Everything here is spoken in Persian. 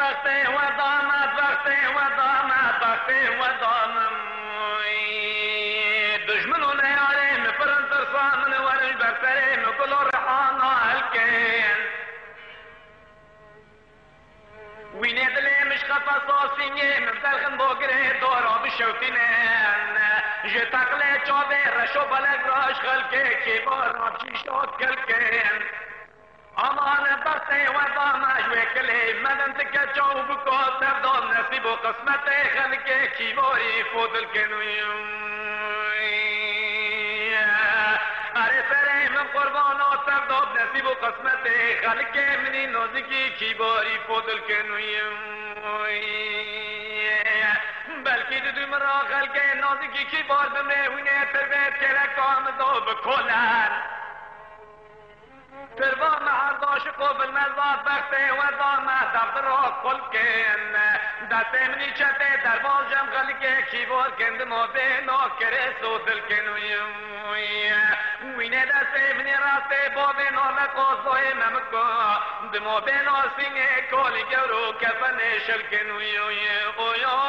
بخته و دامد بخته و دامد بخته و دامم دشمنون یاره مفرن ترسامن ورش برسره مکل و رحانا هلکن وینه دلی مش خفصاصینه مبدلخن بگره دورا بشوتینن جه تقله چاوه رشو بلگ راش خلکه که بارا چیشات کلکن امان بخته و دامش وکلی مدن تکه چاو بکو سرداد نصیب و قسمت خلکه کی باری فودل کنویم اره سره من قربان و سرداد نصیب و قسمت خلکه منی نازکی کی باری فودل کنویم بلکی دو مرا خلکه نازکی کی بار بمره وینه تربیت کرک آمدو بکلن تربا محرداش قبل مزاد بخته و دامه دفتر را کل کن دسته منی چته در باز جم خلکه کیبار کند ما به ناکره سودل کنویم وینه دسته منی راسته با به نام قاضای ممکا دمو به ناسینه کالی گرو کفن شل کنویم اویا